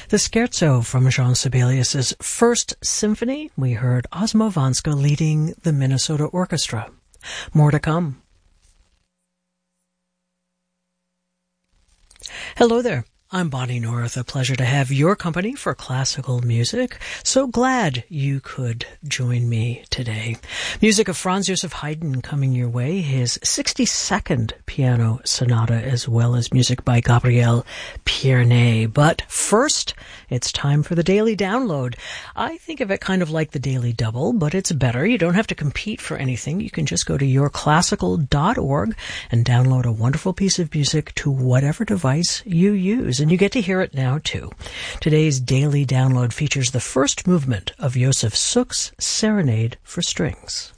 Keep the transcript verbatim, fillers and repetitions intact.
The Scherzo from Jean Sibelius's First Symphony. We heard Ozmo Vanska leading the Minnesota Orchestra. More to come. Hello there. I'm Bonnie North. A pleasure to have your company for classical music. So glad you could join me today. Music of Franz Joseph Haydn coming your way, his sixty-second piano sonata, as well as music by Gabriel Pierné. But first, it's time for the Daily Download. I think of it kind of like the Daily Double, but it's better. You don't have to compete for anything. You can just go to your classical dot org and download a wonderful piece of music to whatever device you use. And you get to hear it now, too. Today's Daily Download features the first movement of Josef Suk's Serenade for Strings.